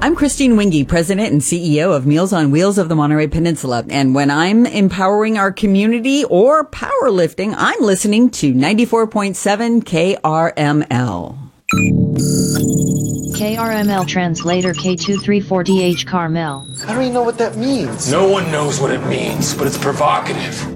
I'm Christine Wingy, President and CEO of Meals on Wheels of the Monterey Peninsula. And when I'm empowering our community or powerlifting, I'm listening to 94.7 KRML. KRML translator K234DH Carmel. I don't even know what that means. No one knows what it means, but it's provocative.